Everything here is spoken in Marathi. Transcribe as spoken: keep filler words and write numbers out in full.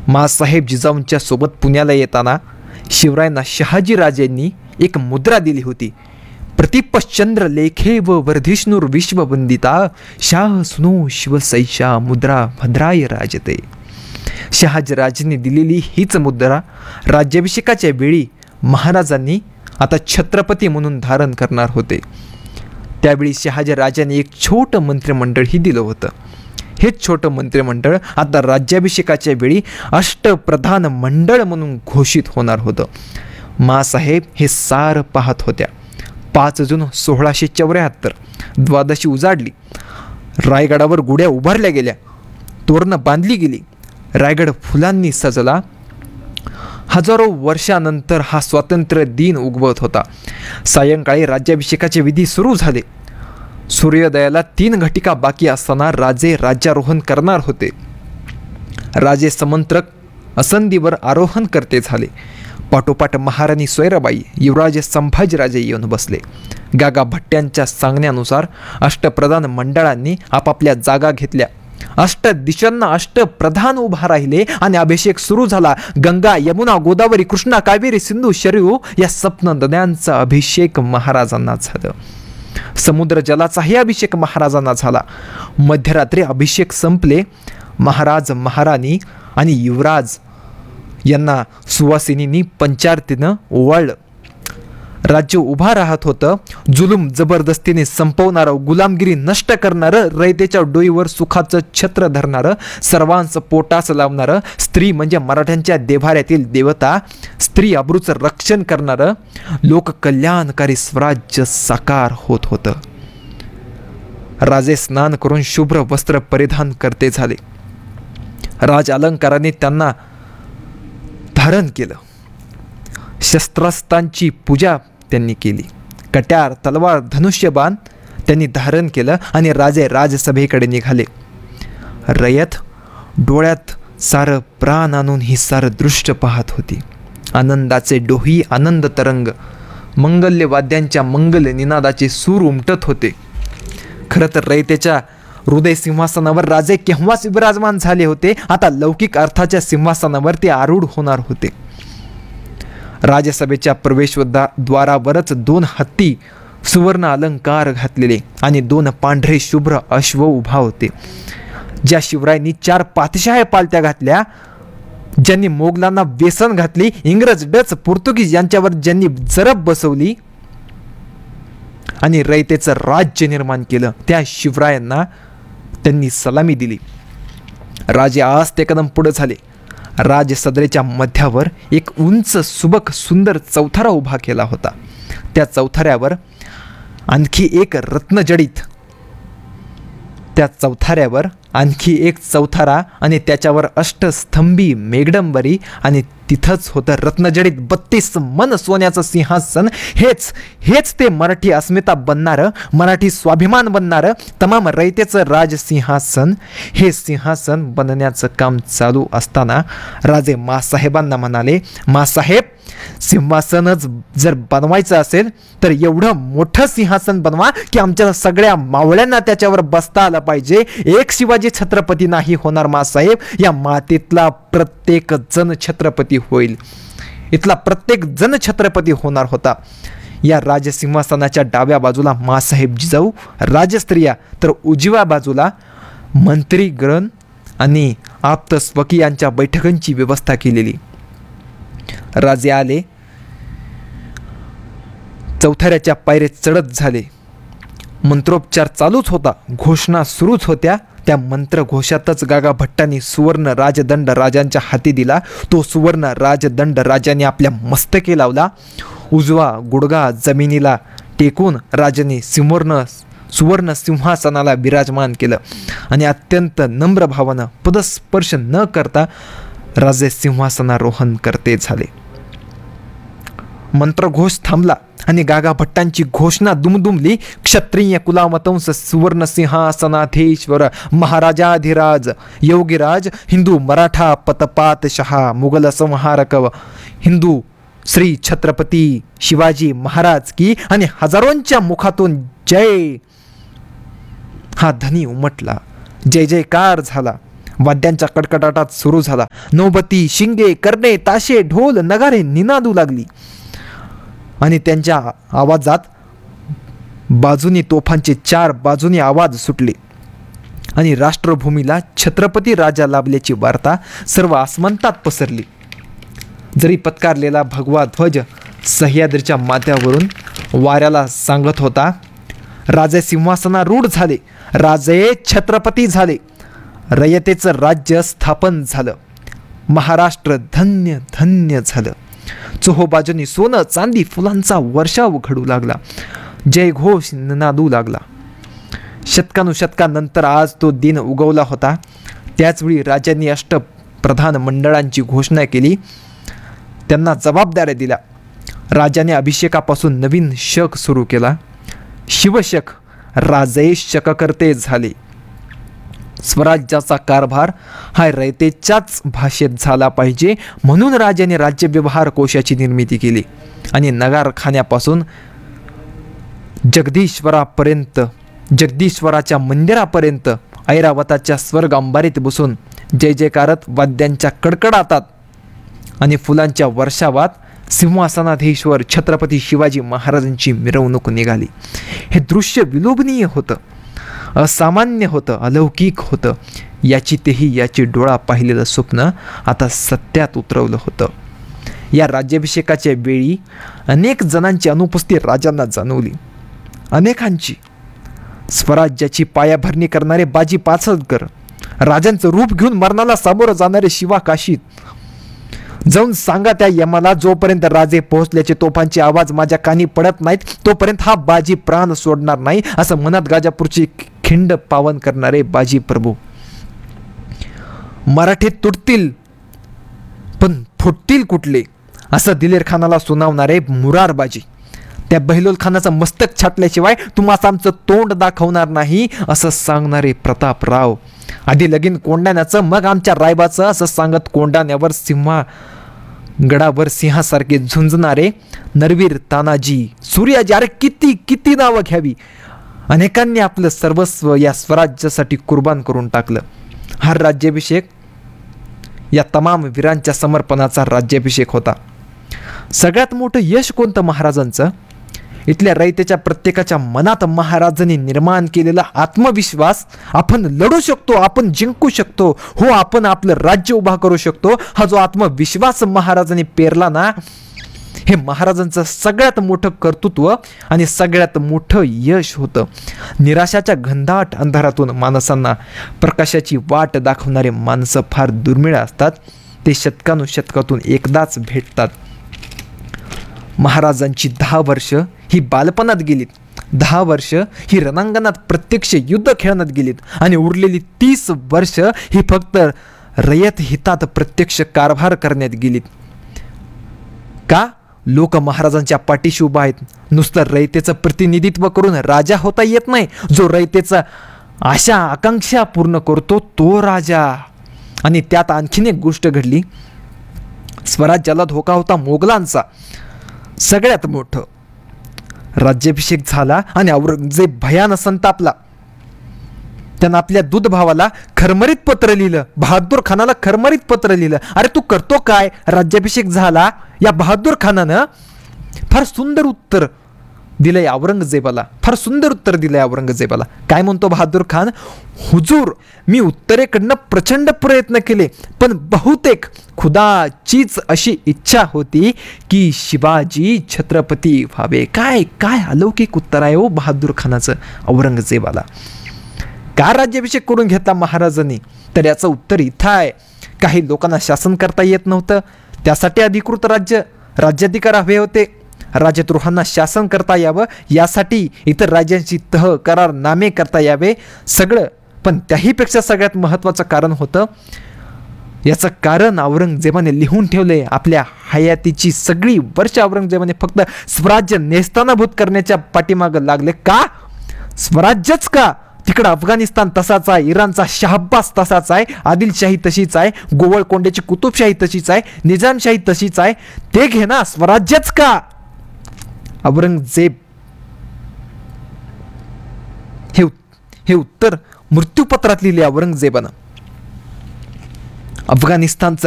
माँसाहेब जिजाऊंच्या सोबत पुण्याला येताना शिवरायांना शहाजीराजेंनी एक मुद्रा दिली होती. प्रतिपश्चंद्र लेखे व वर्धिष्णुर विश्ववंदिता शाह सुनो शिवसैषा मुद्रा भद्राय राजते. शहाजीराजेंनी दिलेली हीच मुद्रा राज्याभिषेकाच्या वेळी महाराजांनी आता छत्रपती म्हणून धारण करणार होते. त्यावेळी शहाजीराजांनी एक छोटं मंत्रिमंडळही दिलं होतं. हेच छोटं मंत्रिमंडळ आता राज्याभिषेकाच्या वेळी अष्टप्रधान मंडळ म्हणून घोषित होणार होतं. माँसाहेब हे सार पाहत होत्या. पाच जून सोळाशे चौऱ्याहत्तर द्वादशी उजाडली. रायगडावर गुड्या उभारल्या गेल्या, तोरणं बांधली गेली. रायगड फुलांनी सजला. हजारो वर्षानंतर हा स्वातंत्र्य दिन उगवत होता. सायंकाळी राज्याभिषेकाचे विधी सुरू झाले. सूर्योदयाला तीन घटिका बाकी असताना राजे राज्यारोहण करणार होते. राजे समंत्रक असंदीवर आरोहण करते झाले. पाठोपाठ महाराणी सोयराबाई, युवराज संभाजीराजे येऊन बसले. गागा भट्ट्यांच्या सांगण्यानुसार अष्टप्रधान मंडळांनी आपापल्या जागा घेतल्या. अष्ट दिशांना अष्टप्रधान उभा राहिले आणि अभिषेक सुरू झाला. गंगा, यमुना, गोदावरी, कृष्णा, कावेरी, सिंधू, शरयू या सप्त नद्यांचा अभिषेक महाराजांना झाला. समुद्र जलाचाही अभिषेक महाराजांना झाला. मध्यरात्री अभिषेक संपले. महाराज, महाराणी आणि युवराज यांना सुवासिनींनी पंचारतीनं ओवाळलं. राज्य उभा राहत होतं. जुलूम जबरदस्तीने संपवणारं, गुलामगिरी नष्ट करणारं, रयतेच्या डोईवर सुखाचं छत्र धरणारं, सर्वांचं पोटास लावणारं, स्त्री म्हणजे मराठ्यांच्या देव्हाऱ्यातील देवता, स्त्री अब्रूचं रक्षण करणारं, लोककल्याणकारी स्वराज्य साकार होत होतं. राजे स्नान करून शुभ्र वस्त्र परिधान करते झाले. राज अलंकाराने त्यांना धारण केलं. शस्त्रास्त्रांची पूजा त्यांनी केली. कट्यार, तलवार, धनुष्यबाण त्यांनी धारण केलं आणि राजे राजसभेकडे निघाले. रयत डोळ्यात सारं प्राण आणून ही सारं दृश्य पाहत होती. आनंदाचे डोही आनंद तरंग, मंगल्य वाद्यांच्या मंगल निनादाचे सूर उमटत होते. खरं तर रयतेच्या हृदय सिंहासनावर राजे केव्हाच विराजमान झाले होते. आता लौकिक अर्थाच्या सिंहासनावर ते आरूढ होणार होते. राजसभेच्या प्रवेशद्वारावरच दोन हत्ती सुवर्ण अलंकार घातलेले आणि दोन पांढरे शुभ्र अश्व उभा होते. ज्या शिवरायांनी चार पातशाह्या पालत्या घातल्या, ज्यांनी मोगलांना व्यसन घातली, इंग्रज, डच, पोर्तुगीज यांच्यावर ज्यांनी जरब बसवली आणि रयतेचं राज्य निर्माण केलं, त्या शिवरायांना त्यांनी सलामी दिली. राजे आज ते कदम पुढे झाले. राजसदरेच्या मध्यावर एक उंच सुबक सुंदर चौथारा उभा केला होता. त्या चौथाऱ्यावर आणखी एक रत्नजडित त्या चौथाऱ्यावर आणखी एक चौथारा आणि त्याच्यावर अष्टस्तंभी मेघडंबरी आणि तिथंच होतं रत्नजडित बत्तीस मन सोन्याचं सिंहासन. हेच हेच ते मराठी अस्मिता बनणारं, मराठी स्वाभिमान बनणारं तमाम रयतेचं राजसिंहासन. हे सिंहासन बनण्याचं काम चालू असताना राजे माँसाहेबांना म्हणाले, माँसाहेब, सिंहासनच जर बनवायचं असेल तर एवढं मोठं सिंहासन बनवा की आमच्या सगळ्या मावळ्यांना त्याच्यावर बसता आलं पाहिजे. एक शिवाजी छत्रपती नाही होणार माँसाहेब, या मातीतला प्रत्येक जण छत्रपती होईल. इथला प्रत्येक जण छत्रपती होणार होता. या राजसिंहासनाच्या डाव्या बाजूला माँसाहेब जिजाऊ राजस्त्रिया, तर उजव्या बाजूला मंत्रीगण आणि आप्त स्वकीयांच्या बैठकांची व्यवस्था केलेली. राजे आले, चौथऱ्याच्या पायऱ्या चढत झाले. मंत्रोपचार चालूच होता, घोषणा सुरूच होत्या. त्या मंत्रघोषातच गागा भट्टांनी सुवर्ण राजदंड राजांच्या हाती दिला. तो सुवर्ण राजदंड राजाने आपल्या मस्तकी लावला. उजवा गुडघा जमिनीला टेकून राजाने सुवर्ण सुवर्ण सिंहासनाला विराजमान केलं आणि अत्यंत नम्र भावानं पदस्पर्श न करता राजे सिंहासनारोहण करते झाले. मंत्रघोष थांबला आणि गागा भट्टांची घोषणा दुमदुमली. क्षत्रिय कुलावतंस सुवर्ण सिंहासनाधीश्वर महाराजाधिराज योगीराज हिंदू मराठा पतपातशहा मुघल संहारक हिंदू श्री छत्रपती शिवाजी महाराज की. आणि हजारोंच्या मुखातून जय हा ध्वनी उमटला. जय जयकार झाला. वाद्यांच्या कडकडाटात सुरू झाला. नौबती, शिंगे, कर्णे, ताशे, ढोल, नगारे निनादू लागली आणि त्यांच्या आवाजात बाजूनी तोफांचे चार बाजूनी आवाज सुटले आणि राष्ट्रभूमीला छत्रपती राजा लाभल्याची वार्ता सर्व आसमंतात पसरली. जरी पत्कारलेला भगवा ध्वज सह्याद्रीच्या माथ्यावरून वाऱ्याला सांगत होता, राजे सिंहासनारूढ झाले, राजे छत्रपती झाले, रयतेचं राज्य स्थापन झालं, महाराष्ट्र धन्य धन्य झालं. चोहोबाजूनी सोनं चांदी फुलांचा वर्षाव घडू लागला, जयघोष नादू लागला. शतकानुशतकानंतर आज तो दिन उगवला होता. त्याचवेळी राजांनी अष्टप्रधान मंडळांची घोषणा केली, त्यांना जबाबदाऱ्या दिल्या. राजाने अभिषेकापासून नवीन शक सुरू केला. शिवशक, राजे शककर्ते झाले. स्वराज्याचा कारभार हा रयतेच्याच भाषेत झाला पाहिजे म्हणून राजाने राज्य व्यवहार कोशाची निर्मिती केली आणि नगारखान्यापासून जगदीश्वरापर्यंत जगदीश्वराच्या मंदिरापर्यंत ऐरावताच्या स्वर्ग अंबारीत बसून जय जयकारत वाद्यांच्या कडकडातात आणि फुलांच्या वर्षावात सिंहासनाधीश्वर छत्रपती शिवाजी महाराजांची मिरवणूक निघाली. हे दृश्य विलोभनीय होतं, असामान्य होतं, अलौकिक होतं. याची तेही याची डोळा पाहिलेलं स्वप्न आता सत्यात उतरवलं होतं. या राज्याभिषेकाच्या वेळी अनेक जणांची अनुपस्थिती राजांना जाणवली. अनेकांची. स्वराज्याची पायाभरणी करणारे बाजी पाचलकर, राजांचं रूप घेऊन मरणाला सामोरं जाणारे शिवा काशीत, जाऊन सांगा त्या यमाला जोपर्यंत राजे पोहोचल्याचे तोफांचे आवाज माझ्या कानी पडत नाहीत तोपर्यंत हा बाजी प्राण सोडणार नाही, असं मनात गाजापूरची खिंड पावन करणारे बाजी प्रभू. मराठे तुटतील पण फुटतील कुठले, असं दिलेर खानाला सुनावणारे मुरार बाजी. त्या बहिलोल खानाचं मस्तक छाटल्याशिवाय तुम्हाला आमचं तोंड दाखवणार नाही, असं सांगणारे प्रतापराव. आधी लगीन कोंडाण्याचं मग आमच्या रायबाचं, असं सांगत कोंडाण्यावर सिंहा गडावर सिंहासारखे झुंजणारे नरवीर तानाजी, सूर्याजी. अरे किती किती नावं घ्यावी. अनेकांनी आपलं सर्वस्व या स्वराज्यासाठी कुर्बान करून टाकलं. हा राज्याभिषेक या तमाम वीरांच्या समर्पणाचा राज्याभिषेक होता. सगळ्यात मोठं यश कोणतं महाराजांचं? इथल्या रयतेच्या प्रत्येकाच्या मनात महाराजांनी निर्माण केलेला आत्मविश्वास, आपण लढू शकतो, आपण जिंकू शकतो, हो आपण आपलं राज्य उभा करू शकतो, हा जो आत्मविश्वास महाराजांनी पेरला ना, हे महाराजांचं सगळ्यात मोठं कर्तृत्व आणि सगळ्यात मोठं यश होतं. निराशाच्या घनदाट अंधारातून माणसांना प्रकाशाची वाट दाखवणारे माणसं फार दुर्मिळ असतात. ते शतकानुशतकातून एकदाच भेटतात. महाराजांची दहा वर्ष ही बालपणात गेलीत, दहा वर्ष ही रणांगणात प्रत्यक्ष युद्ध खेळण्यात गेलीत आणि उरलेली तीस वर्ष ही फक्त रयत हितात प्रत्यक्ष कारभार करण्यात गेलीत. का? लोक महाराजांच्या पाठीशी उभा आहेत. नुसतं रयतेचं प्रतिनिधित्व करून राजा होता येत नाही. जो रयतेचं आशा आकांक्षा पूर्ण करतो तो राजा. आणि त्यात आणखीन एक गोष्ट घडली. स्वराज्याला धोका होता मोगलांचा. सगळ्यात मोठं राज्याभिषेक झाला आणि औरंगजेब भयान संतापला. त्यानं आपल्या दूध भावाला खरमरीत पत्र लिहिलं, बहादूर खानाला खरमरीत पत्र लिहिलं. अरे तू करतो काय? राज्याभिषेक झाला. या बहादूर खानानं फार सुंदर उत्तर दिलंय औरंगजेबाला, फार सुंदर उत्तर दिलंय औरंगजेबाला. काय म्हणतो बहादूर खान? हुजूर, मी उत्तरेकडनं प्रचंड प्रयत्न केले, पण बहुतेक खुदाचीच अशी इच्छा होती की शिवाजी छत्रपती व्हावे. काय काय अलौकिक उत्तर आहे हो बहादूर खानाचं औरंगजेबाला. का राज्याभिषेक करून घेतला महाराजांनी? तर याचं उत्तर इथं आहे. काही लोकांना शासन करता येत नव्हतं, त्यासाठी अधिकृत राज्य राज्याधिकार हवे होते. राजद्रोहांना शासन करता यावं यासाठी इतर राज्यांची तह करार नामे करता यावे सगळं. पण त्याहीपेक्षा सगळ्यात महत्त्वाचं कारण होतं, याचं कारण औरंगजेबाने लिहून ठेवले. आपल्या हयातीची सगळी वर्ष औरंगजेबाने फक्त स्वराज्य नेस्तानाभूत करण्याच्या पाठीमागं लागले. का? स्वराज्यच का? तिकडं अफगाणिस्तान तसाच आहे, इराणचा शहाब्बास तसाच आहे, आदिलशाही तशीच आहे, गोवळकोंड्याची कुतुबशाही तशीच आहे, निजामशाही तशीच आहे. ते घे ना, स्वराज्यच का? औरंगजेब हे हे उत्तर मृत्यूपत्रात लिहिले औरंगजेबानं. अफगाणिस्तानचा